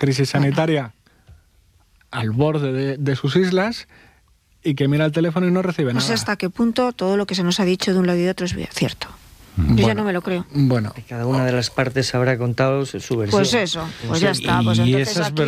crisis sanitaria al borde de sus islas y que mira el teléfono y no recibe nada. No sé hasta qué punto todo lo que se nos ha dicho de un lado y de otro es cierto. Yo ya no me lo creo. Bueno. Cada una de las partes habrá contado su versión. Pues eso, pues ya está. Pues y entonces esa es aquí